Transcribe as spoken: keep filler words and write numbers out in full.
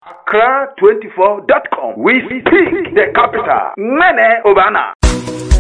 Accra twenty-four dot com. We speak the capital. Mene Obana.